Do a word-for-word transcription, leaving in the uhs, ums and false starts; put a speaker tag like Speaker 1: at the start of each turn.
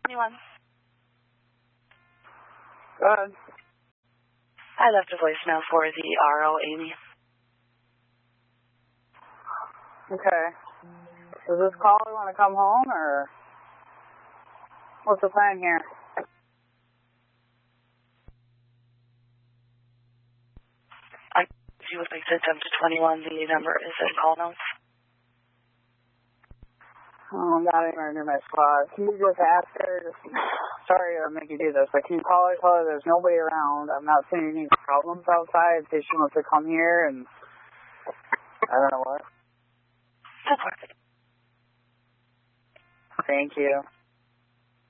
Speaker 1: twenty-one.
Speaker 2: Go ahead.
Speaker 1: I left a voicemail for the R O, Amy.
Speaker 2: Okay. Does this caller want to come home, or what's the plan here?
Speaker 1: I, if you would like to attempt to twenty-one, the number is in call notes.
Speaker 2: Oh, I'm not anywhere near my squad. Can you just ask her, just, sorry to make you do this, but can you call her, tell her there's nobody around, I'm not seeing any problems outside, say she wants to come here, and I don't know what.
Speaker 1: That's perfect.
Speaker 2: Thank you.